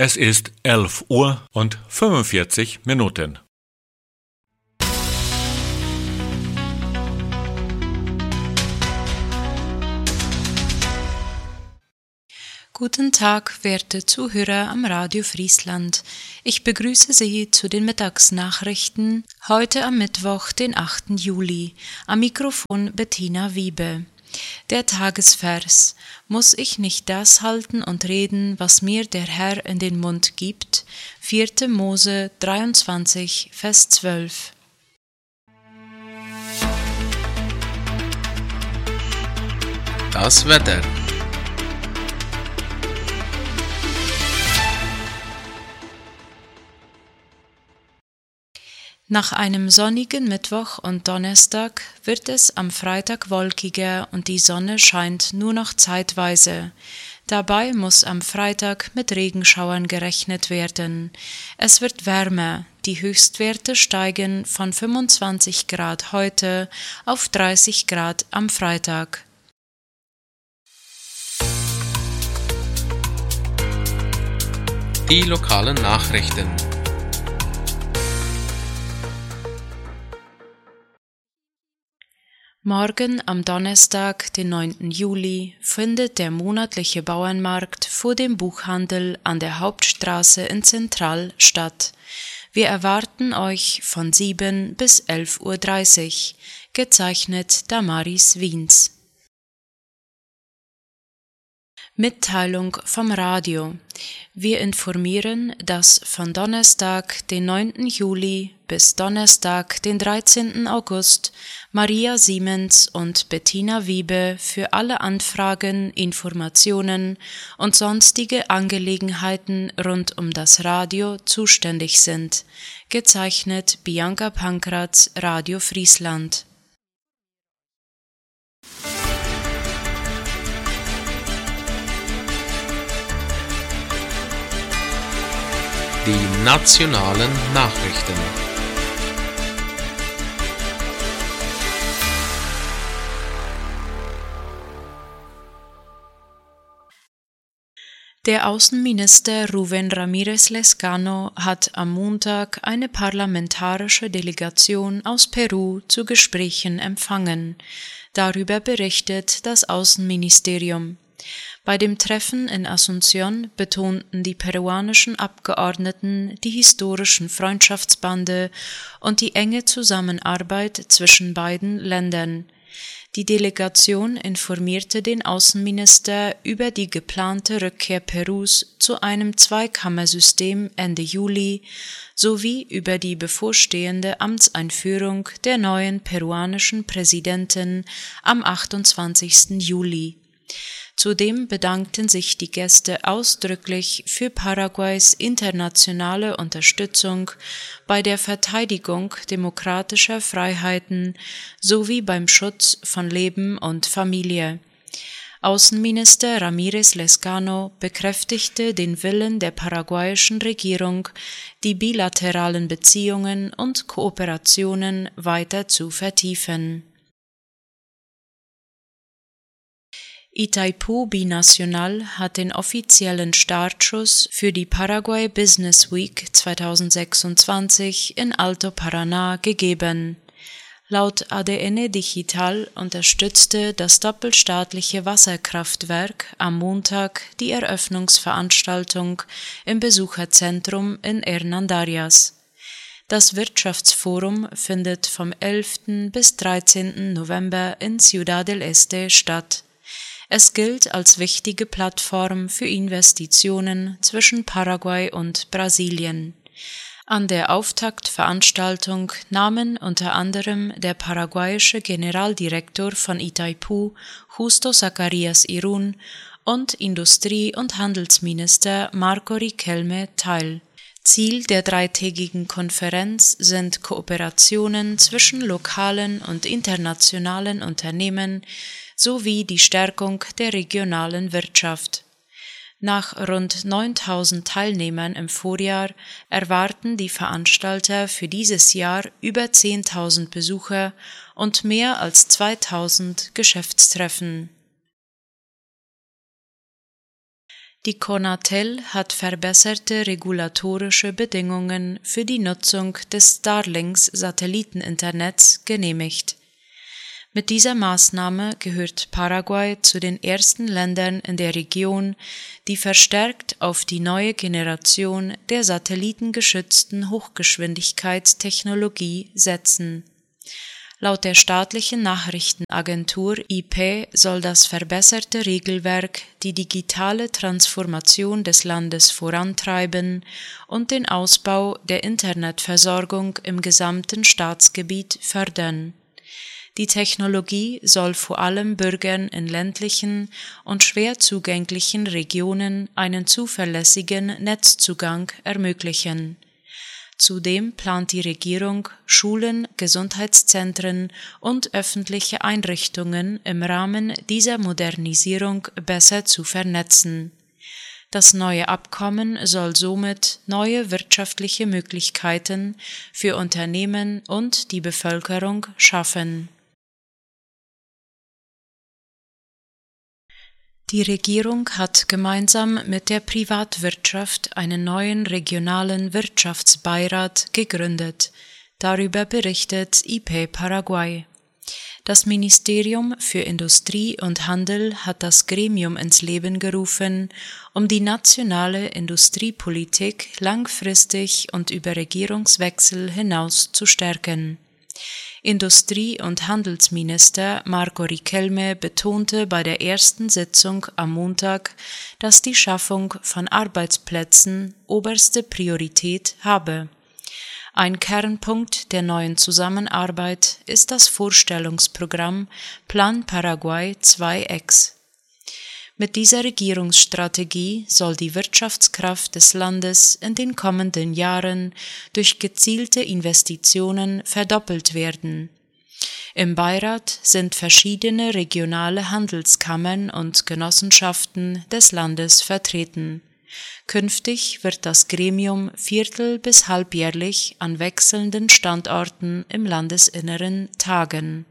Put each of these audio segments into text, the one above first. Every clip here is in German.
Es ist 11:45 Uhr. Guten Tag, werte Zuhörer am Radio Friesland. Ich begrüße Sie zu den Mittagsnachrichten heute am Mittwoch, den 8. Juli. Am Mikrofon Bettina Wiebe. Der Tagesvers: Muss ich nicht das halten und reden, was mir der Herr in den Mund gibt? 4. Mose 23, Vers 12. Das Wetter. Nach einem sonnigen Mittwoch und Donnerstag wird es am Freitag wolkiger und die Sonne scheint nur noch zeitweise. Dabei muss am Freitag mit Regenschauern gerechnet werden. Es wird wärmer, die Höchstwerte steigen von 25 Grad heute auf 30 Grad am Freitag. Die lokalen Nachrichten. Morgen am Donnerstag, den 9. Juli, findet der monatliche Bauernmarkt vor dem Buchhandel an der Hauptstraße in Zentral statt. Wir erwarten euch von 7 bis 11:30 Uhr, gezeichnet Damaris Wiens. Mitteilung vom Radio. Wir informieren, dass von Donnerstag, den 9. Juli bis Donnerstag, den 13. August, Maria Siemens und Bettina Wiebe für alle Anfragen, Informationen und sonstige Angelegenheiten rund um das Radio zuständig sind. Gezeichnet Bianca Pankratz, Radio Friesland. Die nationalen Nachrichten. Der Außenminister Rubén Ramírez Lezcano hat am Montag eine parlamentarische Delegation aus Peru zu Gesprächen empfangen. Darüber berichtet das Außenministerium. Bei dem Treffen in Asunción betonten die peruanischen Abgeordneten die historischen Freundschaftsbande und die enge Zusammenarbeit zwischen beiden Ländern. Die Delegation informierte den Außenminister über die geplante Rückkehr Perus zu einem Zweikammersystem Ende Juli sowie über die bevorstehende Amtseinführung der neuen peruanischen Präsidentin am 28. Juli. Zudem bedankten sich die Gäste ausdrücklich für Paraguays internationale Unterstützung bei der Verteidigung demokratischer Freiheiten sowie beim Schutz von Leben und Familie. Außenminister Ramírez Lezcano bekräftigte den Willen der paraguayischen Regierung, die bilateralen Beziehungen und Kooperationen weiter zu vertiefen. Itaipu Binacional hat den offiziellen Startschuss für die Paraguay Business Week 2026 in Alto Paraná gegeben. Laut ADN Digital unterstützte das doppelstaatliche Wasserkraftwerk am Montag die Eröffnungsveranstaltung im Besucherzentrum in Hernandarias. Das Wirtschaftsforum findet vom 11. bis 13. November in Ciudad del Este statt. Es gilt als wichtige Plattform für Investitionen zwischen Paraguay und Brasilien. An der Auftaktveranstaltung nahmen unter anderem der paraguayische Generaldirektor von Itaipu, Justo Zacarias Irún, und Industrie- und Handelsminister Marco Riquelme teil. Ziel der dreitägigen Konferenz sind Kooperationen zwischen lokalen und internationalen Unternehmen sowie die Stärkung der regionalen Wirtschaft. Nach rund 9.000 Teilnehmern im Vorjahr erwarten die Veranstalter für dieses Jahr über 10.000 Besucher und mehr als 2.000 Geschäftstreffen. Die Conatel hat verbesserte regulatorische Bedingungen für die Nutzung des Starlink-Satelliteninternets genehmigt. Mit dieser Maßnahme gehört Paraguay zu den ersten Ländern in der Region, die verstärkt auf die neue Generation der satellitengestützten Hochgeschwindigkeitstechnologie setzen. Laut der staatlichen Nachrichtenagentur IP soll das verbesserte Regelwerk die digitale Transformation des Landes vorantreiben und den Ausbau der Internetversorgung im gesamten Staatsgebiet fördern. Die Technologie soll vor allem Bürgern in ländlichen und schwer zugänglichen Regionen einen zuverlässigen Netzzugang ermöglichen. Zudem plant die Regierung, Schulen, Gesundheitszentren und öffentliche Einrichtungen im Rahmen dieser Modernisierung besser zu vernetzen. Das neue Abkommen soll somit neue wirtschaftliche Möglichkeiten für Unternehmen und die Bevölkerung schaffen. Die Regierung hat gemeinsam mit der Privatwirtschaft einen neuen regionalen Wirtschaftsbeirat gegründet. Darüber berichtet IP Paraguay. Das Ministerium für Industrie und Handel hat das Gremium ins Leben gerufen, um die nationale Industriepolitik langfristig und über Regierungswechsel hinaus zu stärken. Industrie- und Handelsminister Marco Riquelme betonte bei der ersten Sitzung am Montag, dass die Schaffung von Arbeitsplätzen oberste Priorität habe. Ein Kernpunkt der neuen Zusammenarbeit ist das Vorstellungsprogramm Plan Paraguay 2X. Mit dieser Regierungsstrategie soll die Wirtschaftskraft des Landes in den kommenden Jahren durch gezielte Investitionen verdoppelt werden. Im Beirat sind verschiedene regionale Handelskammern und Genossenschaften des Landes vertreten. Künftig wird das Gremium viertel- bis halbjährlich an wechselnden Standorten im Landesinneren tagen.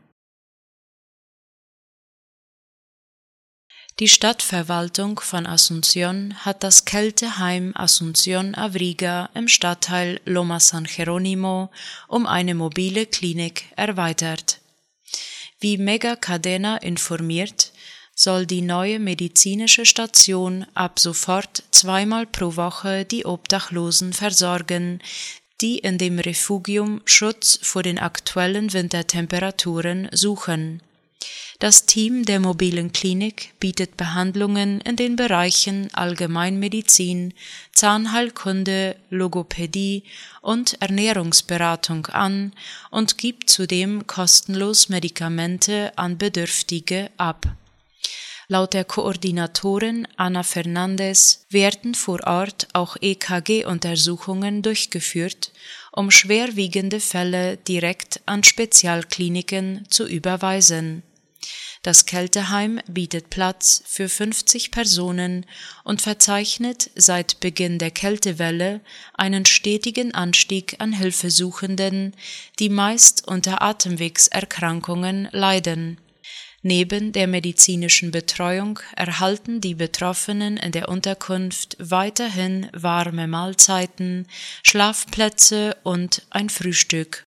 Die Stadtverwaltung von Asunción hat das Kälteheim Asunción Abriga im Stadtteil Loma San Jerónimo um eine mobile Klinik erweitert. Wie Mega Cadena informiert, soll die neue medizinische Station ab sofort zweimal pro Woche die Obdachlosen versorgen, die in dem Refugium Schutz vor den aktuellen Wintertemperaturen suchen. Das Team der mobilen Klinik bietet Behandlungen in den Bereichen Allgemeinmedizin, Zahnheilkunde, Logopädie und Ernährungsberatung an und gibt zudem kostenlos Medikamente an Bedürftige ab. Laut der Koordinatorin Ana Fernandez werden vor Ort auch EKG-Untersuchungen durchgeführt, um schwerwiegende Fälle direkt an Spezialkliniken zu überweisen. Das Kälteheim bietet Platz für 50 Personen und verzeichnet seit Beginn der Kältewelle einen stetigen Anstieg an Hilfesuchenden, die meist unter Atemwegserkrankungen leiden. Neben der medizinischen Betreuung erhalten die Betroffenen in der Unterkunft weiterhin warme Mahlzeiten, Schlafplätze und ein Frühstück.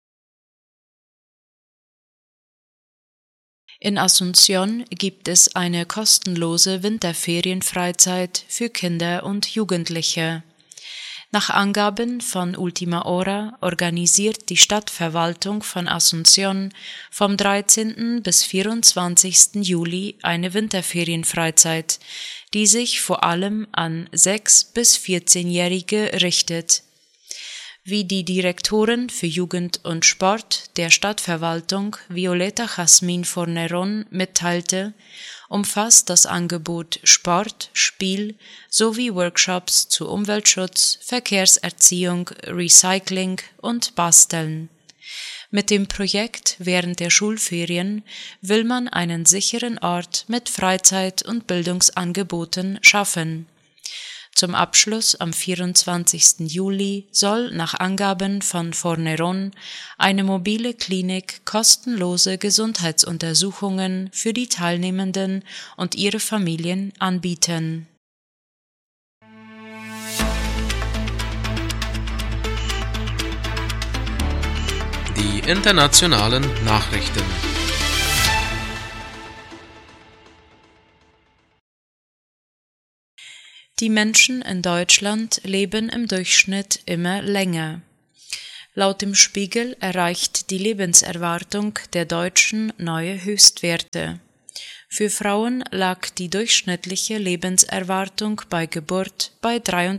In Asunción gibt es eine kostenlose Winterferienfreizeit für Kinder und Jugendliche. Nach Angaben von Ultima Hora organisiert die Stadtverwaltung von Asunción vom 13. bis 24. Juli eine Winterferienfreizeit, die sich vor allem an 6- bis 14-Jährige richtet. Wie die Direktorin für Jugend und Sport der Stadtverwaltung Violeta Jasmin Fornerón mitteilte, umfasst das Angebot Sport, Spiel sowie Workshops zu Umweltschutz, Verkehrserziehung, Recycling und Basteln. Mit dem Projekt während der Schulferien will man einen sicheren Ort mit Freizeit- und Bildungsangeboten schaffen. Zum Abschluss am 24. Juli soll nach Angaben von Fornerón eine mobile Klinik kostenlose Gesundheitsuntersuchungen für die Teilnehmenden und ihre Familien anbieten. internationalen Nachrichten. Die Menschen in Deutschland leben im Durchschnitt immer länger. Laut dem Spiegel erreicht die Lebenserwartung der Deutschen neue Höchstwerte. Für Frauen lag die durchschnittliche Lebenserwartung bei Geburt bei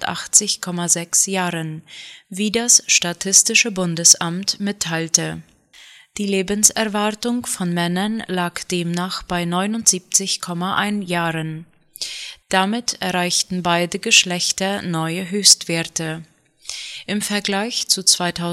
83,6 Jahren, wie das Statistische Bundesamt mitteilte. Die Lebenserwartung von Männern lag demnach bei 79,1 Jahren. Damit erreichten beide Geschlechter neue Höchstwerte. Im Vergleich zu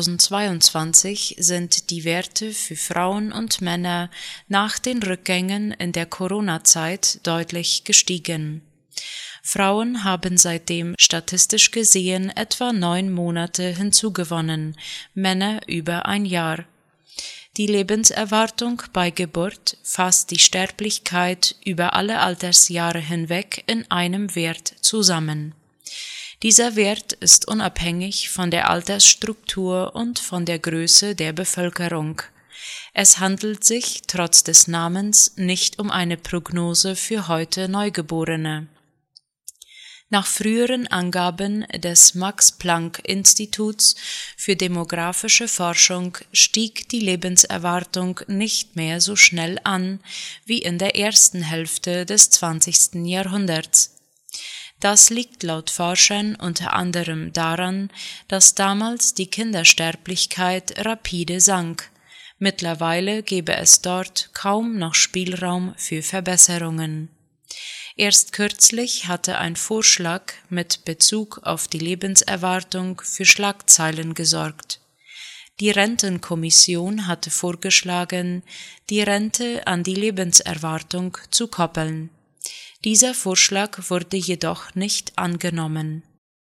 2022 sind die Werte für Frauen und Männer nach den Rückgängen in der Corona-Zeit deutlich gestiegen. Frauen haben seitdem statistisch gesehen etwa 9 Monate hinzugewonnen, Männer über ein Jahr. Die Lebenserwartung bei Geburt fasst die Sterblichkeit über alle Altersjahre hinweg in einem Wert zusammen. Dieser Wert ist unabhängig von der Altersstruktur und von der Größe der Bevölkerung. Es handelt sich trotz des Namens nicht um eine Prognose für heute Neugeborene. Nach früheren Angaben des Max-Planck-Instituts für demografische Forschung stieg die Lebenserwartung nicht mehr so schnell an wie in der ersten Hälfte des 20. Jahrhunderts. Das liegt laut Forschern unter anderem daran, dass damals die Kindersterblichkeit rapide sank. Mittlerweile gebe es dort kaum noch Spielraum für Verbesserungen. Erst kürzlich hatte ein Vorschlag mit Bezug auf die Lebenserwartung für Schlagzeilen gesorgt. Die Rentenkommission hatte vorgeschlagen, die Rente an die Lebenserwartung zu koppeln. Dieser Vorschlag wurde jedoch nicht angenommen.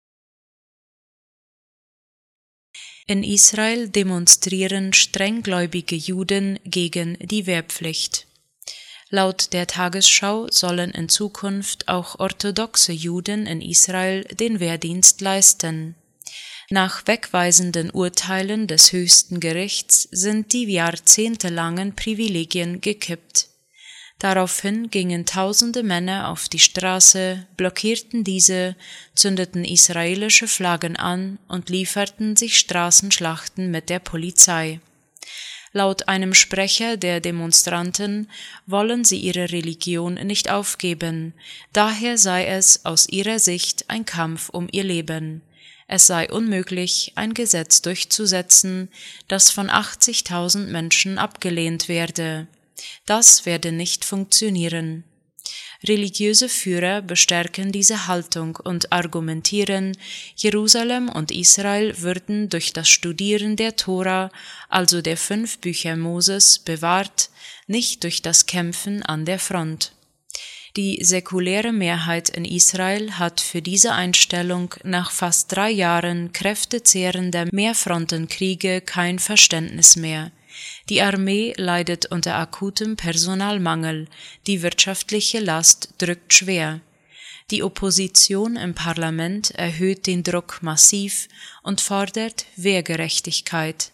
In Israel demonstrieren strenggläubige Juden gegen die Wehrpflicht. Laut der Tagesschau sollen in Zukunft auch orthodoxe Juden in Israel den Wehrdienst leisten. Nach wegweisenden Urteilen des höchsten Gerichts sind die jahrzehntelangen Privilegien gekippt. Daraufhin gingen tausende Männer auf die Straße, blockierten diese, zündeten israelische Flaggen an und lieferten sich Straßenschlachten mit der Polizei. Laut einem Sprecher der Demonstranten wollen sie ihre Religion nicht aufgeben, daher sei es aus ihrer Sicht ein Kampf um ihr Leben. Es sei unmöglich, ein Gesetz durchzusetzen, das von 80.000 Menschen abgelehnt werde. Das werde nicht funktionieren. Religiöse Führer bestärken diese Haltung und argumentieren, Jerusalem und Israel würden durch das Studieren der Tora, also der 5 Bücher Moses, bewahrt, nicht durch das Kämpfen an der Front. Die säkuläre Mehrheit in Israel hat für diese Einstellung nach fast 3 Jahren kräftezehrender Mehrfrontenkriege kein Verständnis mehr. Die Armee leidet unter akutem Personalmangel, die wirtschaftliche Last drückt schwer. Die Opposition im Parlament erhöht den Druck massiv und fordert Wehrgerechtigkeit.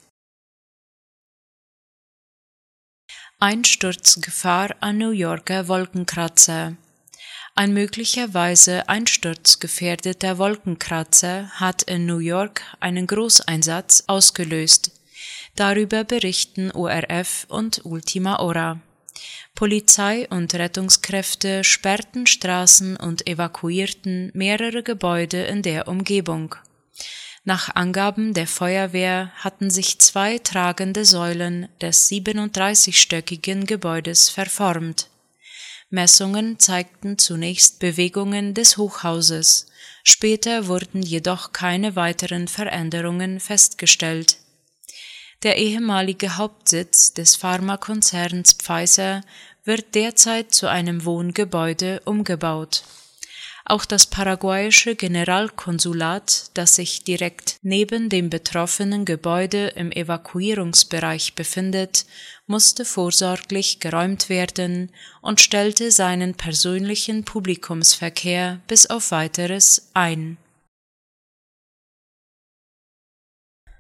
Einsturzgefahr an New Yorker Wolkenkratzer. Ein möglicherweise einsturzgefährdeter Wolkenkratzer hat in New York einen Großeinsatz ausgelöst. Darüber berichten ORF und Ultima Hora. Polizei und Rettungskräfte sperrten Straßen und evakuierten mehrere Gebäude in der Umgebung. Nach Angaben der Feuerwehr hatten sich 2 tragende Säulen des 37-stöckigen Gebäudes verformt. Messungen zeigten zunächst Bewegungen des Hochhauses, später wurden jedoch keine weiteren Veränderungen festgestellt. Der ehemalige Hauptsitz des Pharmakonzerns Pfizer wird derzeit zu einem Wohngebäude umgebaut. Auch das paraguayische Generalkonsulat, das sich direkt neben dem betroffenen Gebäude im Evakuierungsbereich befindet, musste vorsorglich geräumt werden und stellte seinen persönlichen Publikumsverkehr bis auf Weiteres ein.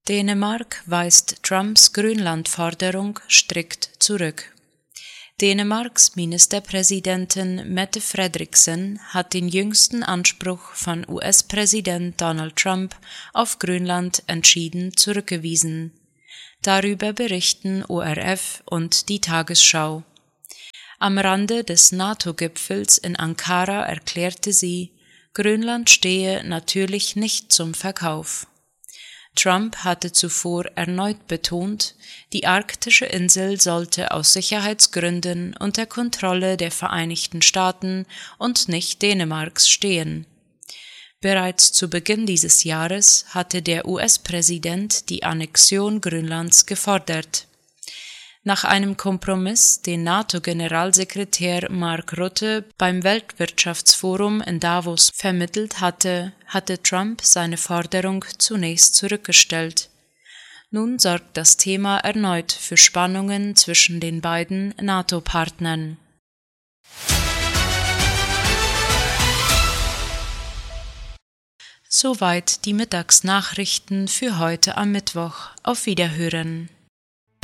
Dänemark weist Trumps Grönlandforderung strikt zurück. Dänemarks Ministerpräsidentin Mette Frederiksen hat den jüngsten Anspruch von US-Präsident Donald Trump auf Grönland entschieden zurückgewiesen. Darüber berichten ORF und die Tagesschau. Am Rande des NATO-Gipfels in Ankara erklärte sie, Grönland stehe natürlich nicht zum Verkauf. Trump hatte zuvor erneut betont, die arktische Insel sollte aus Sicherheitsgründen unter Kontrolle der Vereinigten Staaten und nicht Dänemarks stehen. Bereits zu Beginn dieses Jahres hatte der US-Präsident die Annexion Grönlands gefordert. Nach einem Kompromiss, den NATO-Generalsekretär Mark Rutte beim Weltwirtschaftsforum in Davos vermittelt hatte, hatte Trump seine Forderung zunächst zurückgestellt. Nun sorgt das Thema erneut für Spannungen zwischen den beiden NATO-Partnern. Soweit die Mittagsnachrichten für heute am Mittwoch. Auf Wiederhören.